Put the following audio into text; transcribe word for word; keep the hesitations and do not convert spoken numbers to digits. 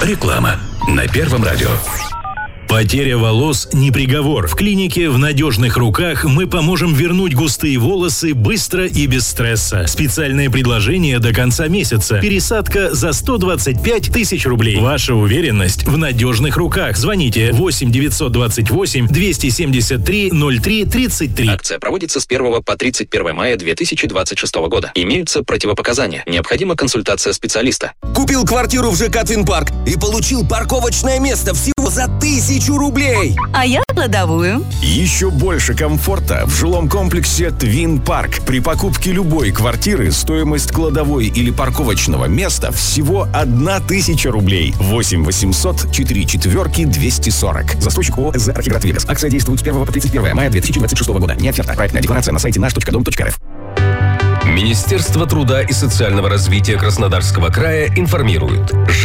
Реклама на Первом радио. Потеря волос не приговор. В клинике «В надежных руках» мы поможем вернуть густые волосы быстро и без стресса. Специальное предложение до конца месяца. Пересадка за сто двадцать пять тысяч рублей. Ваша уверенность в надежных руках. Звоните восемь девятьсот двадцать восемь двести семьдесят три ноль три тридцать три. Акция проводится с первого по тридцать первое мая две тысячи двадцать шестого года. Имеются противопоказания. Необходима консультация специалиста. Купил квартиру в ЖК «Твинпарк» и получил парковочное место всего за тысячу рублей. А я кладовую. Еще больше комфорта в жилом комплексе «Твинпарк». При покупке любой квартиры стоимость кладовой или парковочного места всего одна тысяча рублей. восемь восемьсот четыре четверки двести сорок. Застройщик ООО «Архиград Вегас». Акция действует с первого по тридцать первое мая две тысячи двадцать шестого года. Не оферта. Проектная декларация на сайте наш точка дом точка рф. Министерство труда и социального развития Краснодарского края информирует.